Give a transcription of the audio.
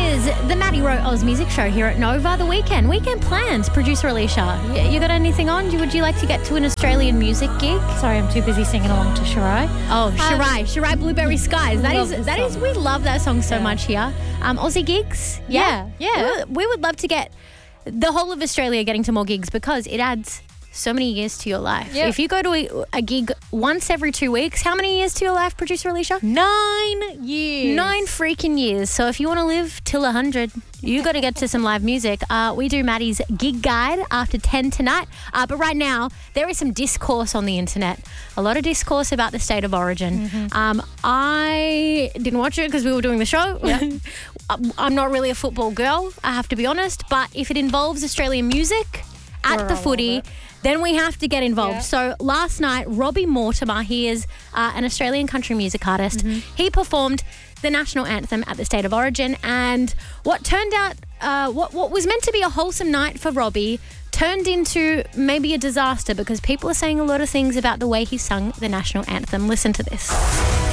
is the Maddie Rowe Oz Music Show here at Nova. The weekend plans. Producer Alicia, you got anything on? Would you like to get to an Australian music gig? Sorry, I'm too busy singing along to Shirai. Oh, Shirai, Blueberry Skies. That is. We love that song so much here. Aussie gigs. Yeah. We would love to get the whole of Australia getting to more gigs because it adds so many years to your life. Yep. If you go to a gig once every 2 weeks, how many years to your life, Producer Alicia? 9 years. 9 freaking years. So if you want to live till 100, you got to get to some live music. We do Maddie's gig guide after 10 tonight. But right now, there is some discourse on the internet. A lot of discourse about the state of origin. Mm-hmm. I didn't watch it because we were doing the show. Yep. I'm not really a football girl, I have to be honest. But if it involves Australian music at the footy, then we have to get involved. Yeah. So last night, Robbie Mortimer, he is an Australian country music artist. He performed the national anthem at the State of Origin, and what turned out, what was meant to be a wholesome night for Robbie turned into maybe a disaster because people are saying a lot of things about the way he sung the national anthem. Listen to this.